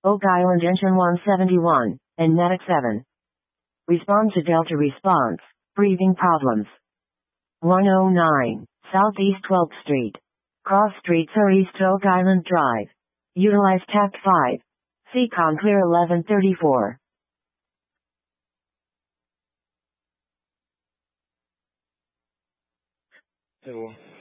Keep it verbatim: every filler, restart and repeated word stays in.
Oak Island Engine one seventy-one, and Medic seven. Respond to Delta response. Breathing problems. one oh nine, Southeast twelfth Street. Cross Street, Sir East Oak Island Drive. Utilize Tact five. C COM clear eleven thirty-four. C'est bon.